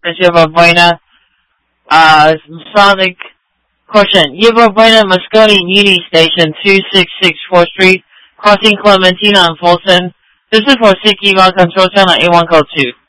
Yerba Buena, Sonic, question, Yerba Buena, Moscone, Union Station, 266 4th Street, crossing Clementina and Folsom. This is for Siki Rock Control Channel A1 Code 2.